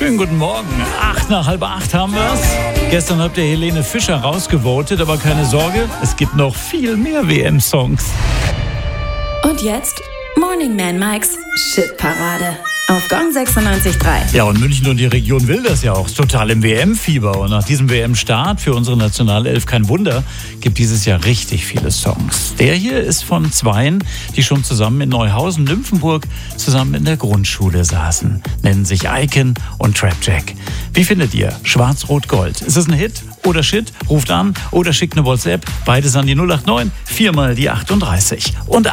Schönen guten Morgen. 7:08 haben wir's. Gestern habt ihr Helene Fischer rausgevotet, aber keine Sorge, es gibt noch viel mehr WM-Songs. Und jetzt Morning Man Mikes Shitparade auf Gong 96.3. Ja, und München und die Region will das ja auch. Ist total im WM-Fieber. Und nach diesem WM-Start für unsere Nationalelf, kein Wunder, gibt dieses Jahr richtig viele Songs. Der hier ist von zweien, die schon zusammen in Neuhausen-Nymphenburg zusammen in der Grundschule saßen. Nennen sich Icon und Trapjack. Wie findet ihr Schwarz-Rot-Gold? Ist es ein Hit oder Shit? Ruft an oder schickt eine WhatsApp. Beides an die 089 4 mal die 38. Und